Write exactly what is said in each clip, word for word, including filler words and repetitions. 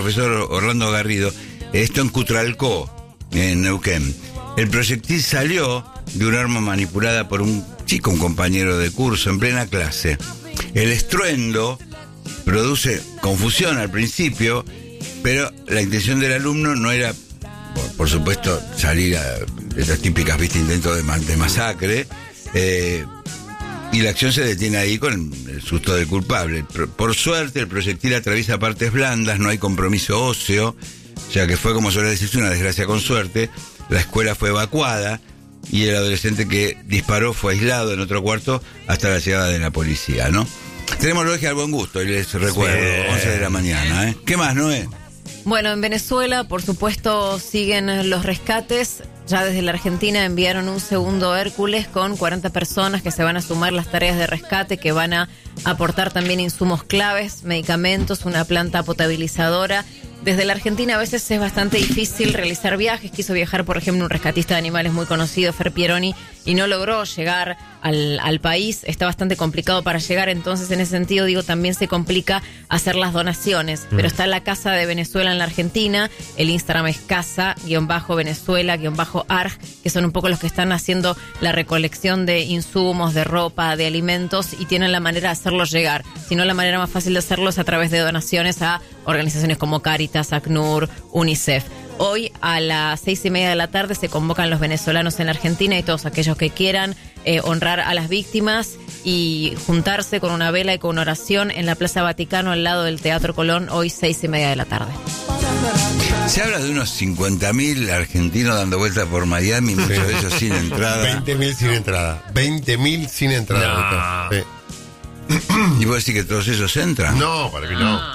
profesor Orlando Garrido, esto en Cutralcó, en Neuquén. El proyectil salió de un arma manipulada por un chico, un compañero de curso, en plena clase. El estruendo produce confusión al principio, pero la intención del alumno no era, por, por supuesto, salir a esas típicas, viste, intentos de, de masacre, eh, y la acción se detiene ahí con el susto del culpable. Por suerte, el proyectil atraviesa partes blandas, no hay compromiso óseo, ya que fue, como suele decirse, una desgracia con suerte. La escuela fue evacuada y el adolescente que disparó fue aislado en otro cuarto hasta la llegada de la policía, ¿no? Tenemos Logia al buen gusto, y les recuerdo, sí. once de la mañana, ¿eh? ¿Qué más, Noé? Bueno, en Venezuela, por supuesto, siguen los rescates. Ya desde la Argentina enviaron un segundo Hércules con cuarenta personas que se van a sumar las tareas de rescate, que van a aportar también insumos claves, medicamentos, una planta potabilizadora. Desde la Argentina a veces es bastante difícil realizar viajes. Quiso viajar, por ejemplo, un rescatista de animales muy conocido, Fer Pieroni, y no logró llegar al, al país. Está bastante complicado para llegar, entonces en ese sentido, digo, también se complica hacer las donaciones. Mm. Pero está la Casa de Venezuela en la Argentina, el Instagram es casa-venezuela-arg, que son un poco los que están haciendo la recolección de insumos, de ropa, de alimentos, y tienen la manera de hacerlos llegar. Si no, la manera más fácil de hacerlo es a través de donaciones a organizaciones como Caritas, ACNUR, UNICEF. Hoy a las seis y media de la tarde se convocan los venezolanos en la Argentina y todos aquellos que quieran eh, honrar a las víctimas y juntarse con una vela y con una oración en la Plaza Vaticano al lado del Teatro Colón, hoy seis y media de la tarde. Se habla de unos cincuenta mil argentinos dando vueltas por Miami, muchos de ellos sin entrada. veinte mil sin entrada. veinte mil sin entrada. No. Sí. ¿Y vos decís que todos ellos entran? No, para mí no.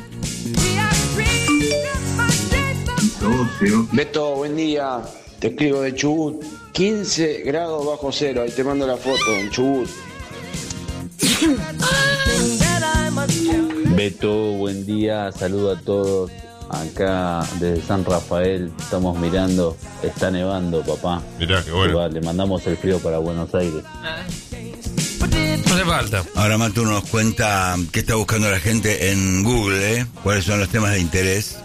Beto, buen día. Te escribo de Chubut. quince grados bajo cero. Ahí te mando la foto en Chubut. Beto, buen día. Saludo a todos. Acá desde San Rafael estamos mirando. Está nevando, papá. Mirá, qué bueno. Le mandamos el frío para Buenos Aires. No hace falta. Ahora Matu nos cuenta qué está buscando la gente en Google, ¿eh? Cuáles son los temas de interés.